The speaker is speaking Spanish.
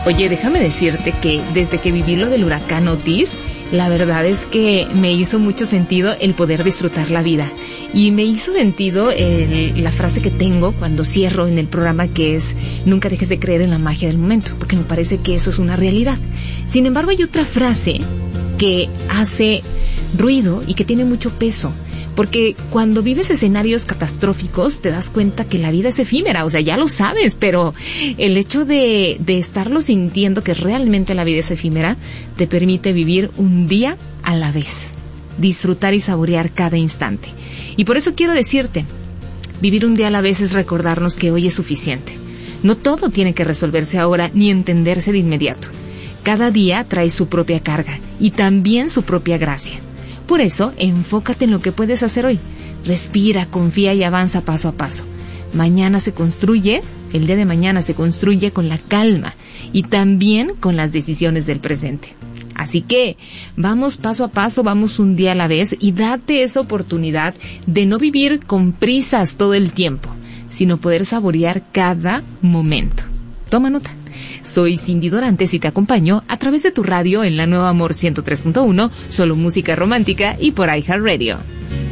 Oye, déjame decirte que desde que viví lo del huracán Otis, la verdad es que me hizo mucho sentido el poder disfrutar la vida. Y me hizo sentido la frase que tengo cuando cierro en el programa, que es: nunca dejes de creer en la magia del momento, porque me parece que eso es una realidad. Sin embargo, hay otra frase que hace ruido y que tiene mucho peso. Porque cuando vives escenarios catastróficos te das cuenta que la vida es efímera, o sea, ya lo sabes, pero el hecho de estarlo sintiendo que realmente la vida es efímera te permite vivir un día a la vez, disfrutar y saborear cada instante. Y por eso quiero decirte, vivir un día a la vez es recordarnos que hoy es suficiente. No todo tiene que resolverse ahora ni entenderse de inmediato. Cada día trae su propia carga y también su propia gracia. Por eso, enfócate en lo que puedes hacer hoy. Respira, confía y avanza paso a paso. El día de mañana se construye con la calma y también con las decisiones del presente. Así que vamos paso a paso, vamos un día a la vez y date esa oportunidad de no vivir con prisas todo el tiempo, sino poder saborear cada momento. Toma nota. Soy Cindy Dorantes y te acompaño a través de tu radio en la Nueva Amor 103.1, solo música romántica y por iHeartRadio.